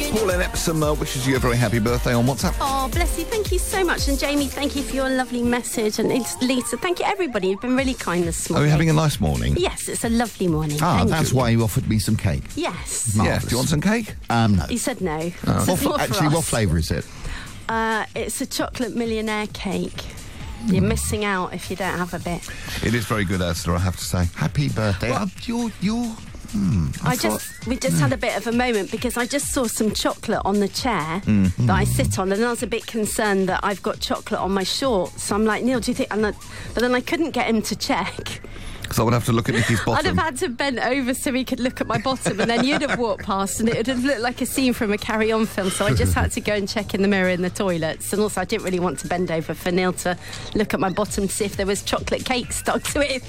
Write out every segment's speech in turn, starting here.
Paul in Epsom wishes you a very happy birthday on WhatsApp. Oh, bless you. Thank you so much. And Jamie, thank you for your lovely message. And it's Lisa, thank you, everybody. You've been really kind this morning. Are you having a nice morning? Yes, it's a lovely morning. That's why you offered me some cake. Yes. Yeah. Do you want some cake? No. He said no. What flavour is it? It's a chocolate millionaire cake. You're missing out if you don't have a bit. It is very good, Ursula, I have to say. Happy birthday. We just had a bit of a moment because I just saw some chocolate on the chair that I sit on, and I was a bit concerned that I've got chocolate on my shorts. So I'm like, Neil, do you think? But then I couldn't get him to check. So I would have to look at Nikki's bottom. I'd have had to bend over so he could look at my bottom, and then you'd have walked past and it would have looked like a scene from a Carry On film. So I just had to go and check in the mirror in the toilets. And also I didn't really want to bend over for Neil to look at my bottom to see if there was chocolate cake stuck to it.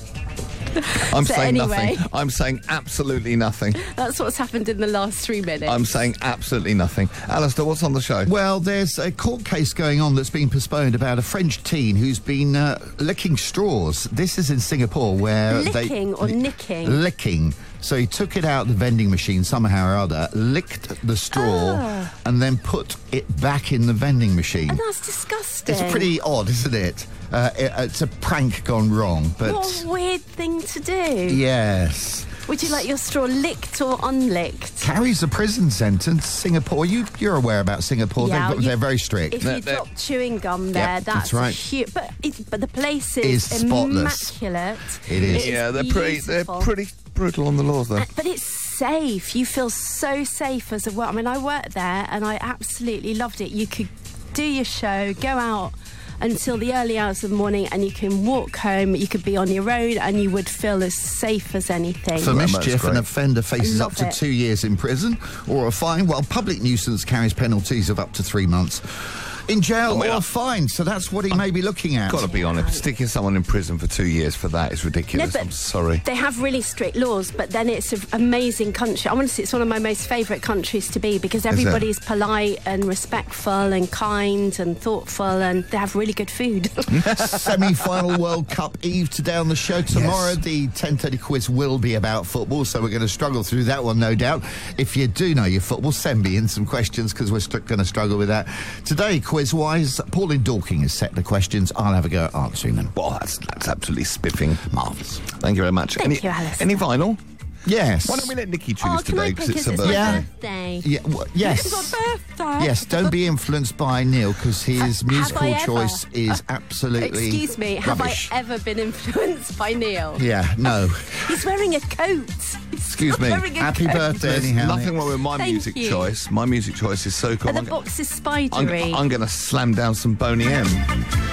I'm saying nothing. I'm saying absolutely nothing. That's what's happened in the last 3 minutes. I'm saying absolutely nothing. Alistair, what's on the show? Well, there's a court case going on that's been postponed about a French teen who's been licking straws. This is in Singapore where licking or nicking? Licking. So he took it out of the vending machine somehow or other, licked the straw, and then put it back in the vending machine. And that's disgusting. It's pretty odd, isn't it? It's a prank gone wrong, but... What a weird thing to do. Yes. Would you like your straw licked or unlicked? Carries a prison sentence. Singapore, you're aware about Singapore. Yeah, they're very strict. If you drop chewing gum there, that's right. Huge. But the place is immaculate. It is. Yeah, they're pretty brutal on the laws, though. But it's safe. You feel so safe as a worker. I mean, I worked there and I absolutely loved it. You could do your show, go out until the early hours of the morning, and you can walk home. You could be on your own and you would feel as safe as anything. For mischief, an offender faces up to 2 years in prison or a fine, while public nuisance carries penalties of up to 3 months in jail or a fine. So that's what he may be looking at. Got to be honest, sticking someone in prison for 2 years for that is ridiculous. No, I'm sorry. They have really strict laws, but then it's an amazing country. I want to say it's one of my most favourite countries to be because everybody's polite and respectful and kind and thoughtful, and they have really good food. Semi-final World Cup Eve today on the show. Tomorrow, the 10:30 quiz will be about football, so we're going to struggle through that one, no doubt. If you do know your football, send me in some questions because we're going to struggle with that. Today, quiz-wise, Pauline Dorking has set the questions. I'll have a go at answering them. Well, that's absolutely spiffing. Marvellous. Thank you very much. Thank you, Alice. Any vinyl? Yes. Why don't we let Nikki choose today because it's her her birthday? birthday? Yeah, yes. It's her birthday. Yes, don't be influenced by Neil because his musical choice is absolutely Excuse me, rubbish. have I ever been influenced by Neil? Yeah, no. He's wearing a coat. Excuse me. Happy birthday, There's anyhow. nothing wrong with my music choice. My music choice is so cool. And the box is spidery. I'm going to slam down some Boney M.